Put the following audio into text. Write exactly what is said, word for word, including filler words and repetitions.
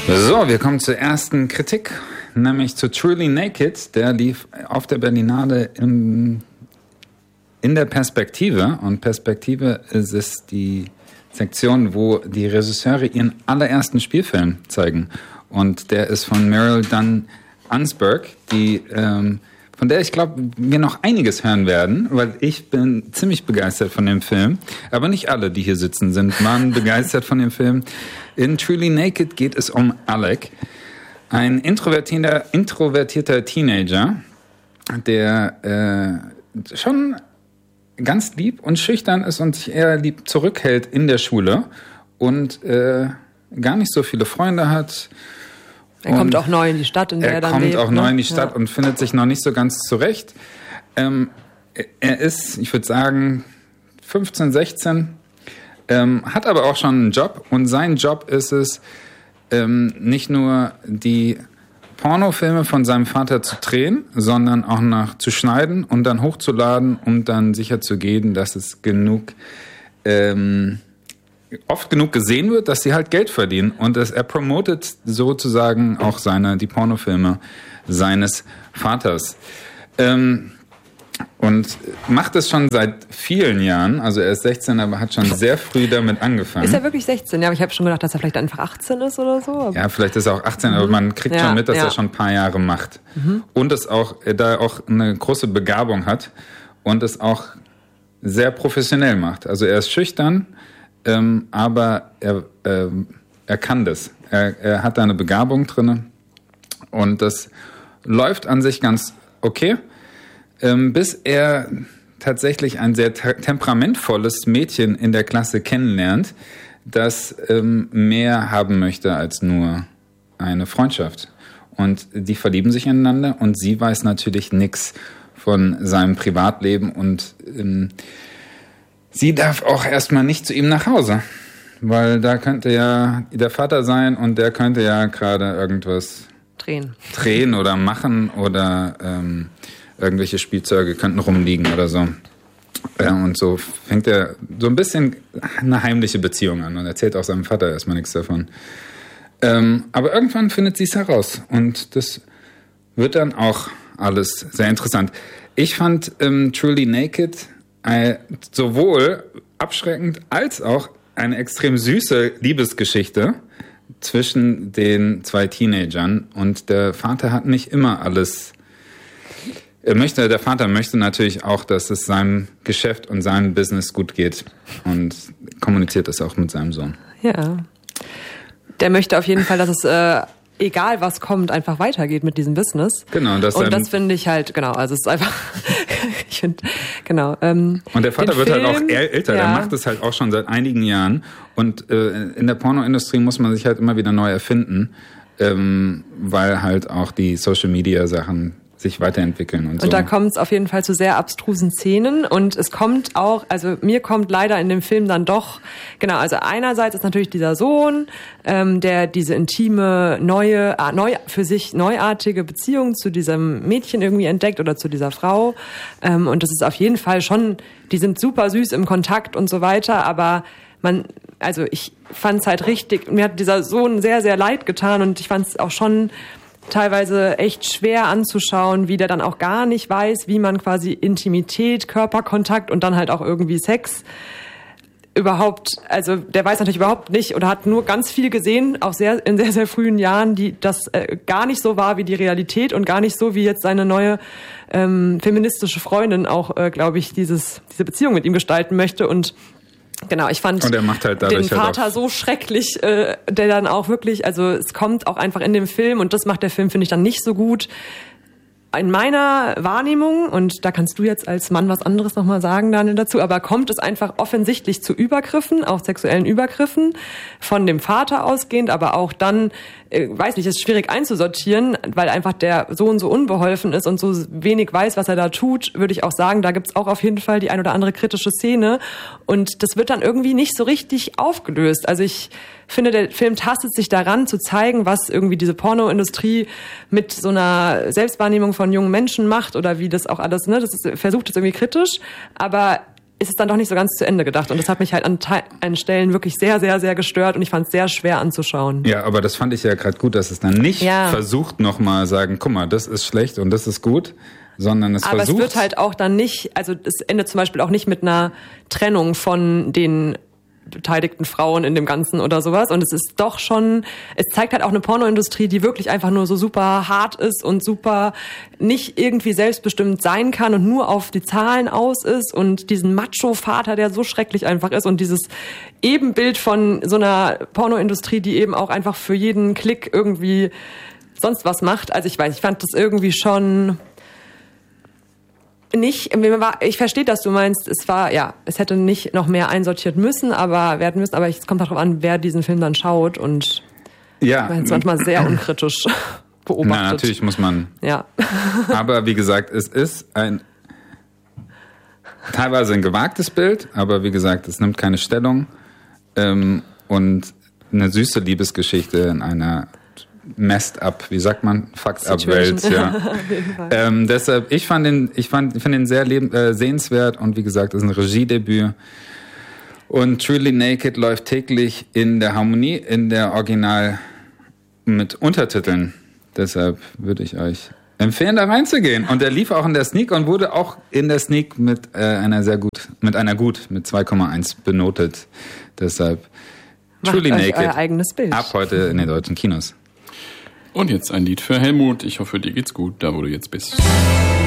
So, wir kommen zur ersten Kritik, nämlich zu Truly Naked. Der lief auf der Berlinale im, in der Perspektive. Und Perspektive ist es die Sektion, wo die Regisseure ihren allerersten Spielfilm zeigen. Und der ist von Meryl Dunn Ansberg, die, ähm, von der ich glaube, wir noch einiges hören werden, weil ich bin ziemlich begeistert von dem Film. Aber nicht alle, die hier sitzen, sind waren begeistert von dem Film. In Truly Naked geht es um Alec, ein introvertierter, introvertierter Teenager, der äh, schon ganz lieb und schüchtern ist und sich eher lieb zurückhält in der Schule und äh, gar nicht so viele Freunde hat. Er kommt auch neu in die Stadt, in der er, er dann lebt. Er kommt auch ne? neu in die Stadt ja. und findet sich noch nicht so ganz zurecht. Ähm, er ist, ich würde sagen, fünfzehn, sechzehn, ähm, hat aber auch schon einen Job. Und sein Job ist es, ähm, nicht nur die Pornofilme von seinem Vater zu drehen, sondern auch noch zu schneiden und dann hochzuladen, um dann sicherzugehen, dass es genug... Ähm, oft genug gesehen wird, dass sie halt Geld verdienen. Und es, er promotet sozusagen auch seine, die Pornofilme seines Vaters. Ähm, und macht es schon seit vielen Jahren. Also er ist sechzehn, aber hat schon sehr früh damit angefangen. Ist er wirklich sechzehn? Ja, aber ich habe schon gedacht, dass er vielleicht einfach achtzehn ist oder so. Ja, vielleicht ist er auch achtzehn, mhm. aber man kriegt ja, schon mit, dass ja. er schon ein paar Jahre macht. Mhm. Und es auch, da auch eine große Begabung hat und es auch sehr professionell macht. Also er ist schüchtern, Ähm, aber er, äh, er kann das. Er, er hat da eine Begabung drin und das läuft an sich ganz okay, ähm, bis er tatsächlich ein sehr te- temperamentvolles Mädchen in der Klasse kennenlernt, das ähm, mehr haben möchte als nur eine Freundschaft. Und die verlieben sich ineinander und sie weiß natürlich nichts von seinem Privatleben und ähm, sie darf auch erstmal nicht zu ihm nach Hause, weil da könnte ja der Vater sein und der könnte ja gerade irgendwas drehen, drehen oder machen oder ähm, irgendwelche Spielzeuge könnten rumliegen oder so. Ja, und so fängt er so ein bisschen eine heimliche Beziehung an und erzählt auch seinem Vater erstmal nichts davon. Ähm, aber irgendwann findet sie es heraus und das wird dann auch alles sehr interessant. Ich fand ähm, Truly Naked Äh, sowohl abschreckend als auch eine extrem süße Liebesgeschichte zwischen den zwei Teenagern und der Vater hat nicht immer alles. Er möchte, der Vater möchte natürlich auch, dass es seinem Geschäft und seinem Business gut geht und kommuniziert das auch mit seinem Sohn. Ja, der möchte auf jeden Fall, dass es äh egal was kommt, einfach weitergeht mit diesem Business. Genau. Das und das finde ich halt, genau, also es ist einfach, ich finde, genau. Ähm, und der Vater wird Film, halt auch älter, ja. Der macht es halt auch schon seit einigen Jahren und äh, in der Pornoindustrie muss man sich halt immer wieder neu erfinden, ähm, weil halt auch die Social-Media-Sachen sich weiterentwickeln und so. Und da kommt es auf jeden Fall zu sehr abstrusen Szenen und es kommt auch, also mir kommt leider in dem Film dann doch, genau, also einerseits ist natürlich dieser Sohn, ähm, der diese intime, neue, äh, neu, für sich neuartige Beziehung zu diesem Mädchen irgendwie entdeckt oder zu dieser Frau ähm, und das ist auf jeden Fall schon, die sind super süß im Kontakt und so weiter, aber man, also ich fand es halt richtig, mir hat dieser Sohn sehr, sehr leid getan und ich fand es auch schon teilweise echt schwer anzuschauen, wie der dann auch gar nicht weiß, wie man quasi Intimität, Körperkontakt und dann halt auch irgendwie Sex überhaupt, also der weiß natürlich überhaupt nicht oder hat nur ganz viel gesehen, auch sehr in sehr, sehr frühen Jahren, die das äh, gar nicht so war wie die Realität und gar nicht so wie jetzt seine neue ähm, feministische Freundin auch, äh, glaube ich, dieses diese Beziehung mit ihm gestalten möchte und genau, ich fand und er macht halt den Vater halt so schrecklich, äh, der dann auch wirklich, also es kommt auch einfach in dem Film und das macht der Film, finde ich, dann nicht so gut. In meiner Wahrnehmung, und da kannst du jetzt als Mann was anderes nochmal sagen, Daniel, dazu, aber kommt es einfach offensichtlich zu Übergriffen, auch sexuellen Übergriffen, von dem Vater ausgehend, aber auch dann, äh, weiß nicht, ist schwierig einzusortieren, weil einfach der Sohn so unbeholfen ist und so wenig weiß, was er da tut, würde ich auch sagen, da gibt's auch auf jeden Fall die ein oder andere kritische Szene und das wird dann irgendwie nicht so richtig aufgelöst. Also ich finde, der Film tastet sich daran, zu zeigen, was irgendwie diese Pornoindustrie mit so einer Selbstwahrnehmung von jungen Menschen macht oder wie das auch alles, ne, das ist, versucht es irgendwie kritisch, aber ist es dann doch nicht so ganz zu Ende gedacht. Und das hat mich halt an, Te- an Stellen wirklich sehr, sehr, sehr gestört und ich fand es sehr schwer anzuschauen. Ja, aber das fand ich ja gerade gut, dass es dann nicht ja. versucht nochmal sagen, guck mal, das ist schlecht und das ist gut, sondern es aber versucht... Aber es wird halt auch dann nicht, also es endet zum Beispiel auch nicht mit einer Trennung von den beteiligten Frauen in dem Ganzen oder sowas. Und es ist doch schon, es zeigt halt auch eine Pornoindustrie, die wirklich einfach nur so super hart ist und super nicht irgendwie selbstbestimmt sein kann und nur auf die Zahlen aus ist und diesen Macho-Vater, der so schrecklich einfach ist und dieses Ebenbild von so einer Pornoindustrie, die eben auch einfach für jeden Klick irgendwie sonst was macht. Also ich weiß, ich fand das irgendwie schon... Nicht, ich verstehe, dass du meinst, es war, ja, es hätte nicht noch mehr einsortiert müssen, aber werden müssen, aber es kommt darauf an, wer diesen Film dann schaut und ja, es manchmal sehr unkritisch beobachtet. Na, natürlich muss man. Ja. Aber wie gesagt, es ist ein teilweise ein gewagtes Bild, aber wie gesagt, es nimmt keine Stellung ähm, und eine süße Liebesgeschichte in einer messed up, wie sagt man, fucked up Welt, ja. ähm, deshalb, ich fand den, ich fand, ich fand den sehr leben, äh, sehenswert und wie gesagt, das ist ein Regiedebüt. Und Truly Naked läuft täglich in der Harmonie, in der Original mit Untertiteln. Deshalb würde ich euch empfehlen, da reinzugehen. Und der lief auch in der Sneak und wurde auch in der Sneak mit äh, einer sehr gut, mit einer gut, mit zwei Komma eins benotet. Deshalb Macht Truly euch Naked euer eigenes Bild. Ab heute in den deutschen Kinos. Und jetzt ein Lied für Helmut. Ich hoffe, dir geht's gut, da wo du jetzt bist.